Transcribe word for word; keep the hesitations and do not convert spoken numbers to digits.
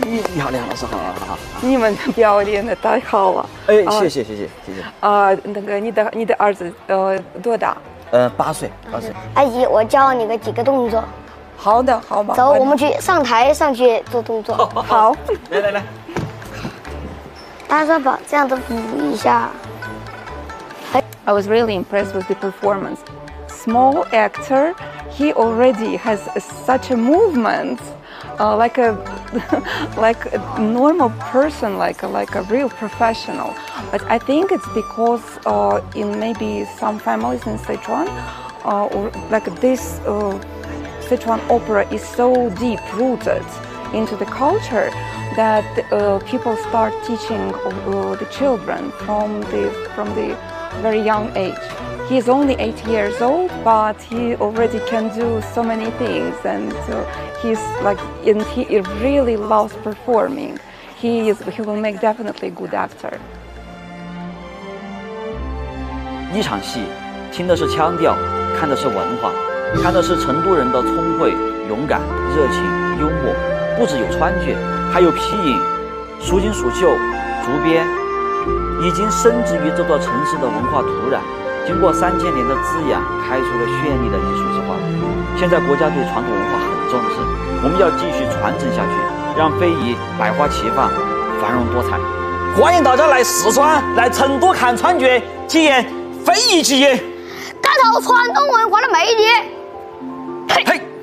漂亮，老师好，好，好。 你们表演的太好了。 哎，谢谢，谢谢，谢谢。 啊，那个你的你的儿子呃多大？ 呃，八岁，八岁。 阿姨，我教你个几个动作。 好的，好吧。 走，我们去上台上去做动作。 好， 来来来。 大家把这样子扶一下。 I was really impressed with the performance. Small actor, he already has such a movement, uh, like a like a normal person, like a, like a real professional. But I think it's because uh, in maybe some families in Sichuan, uh, or like this uh, Sichuan opera is so deep rooted into the culture that uh, people start teaching uh, the children from the from the very young age. He is only eight years old, but he already can do so many things, and uh, he's like, and he really loves performing. He is, he will make definitely a good actor. 一场戏，听的是腔调，看的是文化，看的是成都人的聪慧、勇敢、热情、幽默，不只有川剧，还有皮影、蜀锦蜀绣、竹编。 已经深植于这座城市的文化土壤，经过三千年的滋养，开出了绚丽的艺术之花。现在国家对传统文化很重视，我们要继续传承下去，让非遗百花齐放，繁荣多彩。欢迎大家来四川、来成都看川剧，体验非遗技艺， 感受传统文化的魅力。 嘿。